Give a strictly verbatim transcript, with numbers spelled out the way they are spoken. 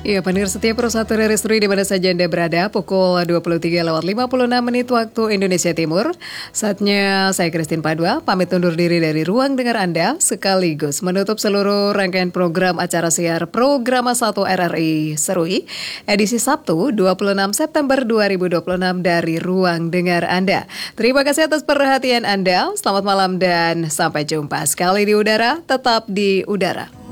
Iya, pendengar setia Pro satu dari Restri di mana saja Anda berada, pukul dua puluh tiga lewat lima puluh enam menit waktu Indonesia Timur. Saatnya saya Christine Padua pamit undur diri dari ruang dengar Anda sekaligus menutup seluruh rangkaian program acara siar Program satu R R I Serui edisi Sabtu dua puluh enam September dua ribu dua puluh enam dari ruang dengar Anda. Terima kasih atas perhatian Anda. Selamat malam dan sampai jumpa sekali di udara, tetap di udara.